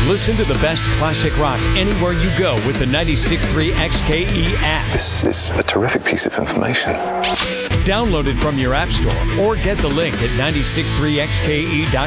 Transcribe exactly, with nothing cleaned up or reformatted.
Listen to the best classic rock anywhere you go with the ninety-six point three X K E app. This is a terrific piece of information. Download it from your app store or get the link at nine six three X K E dot com.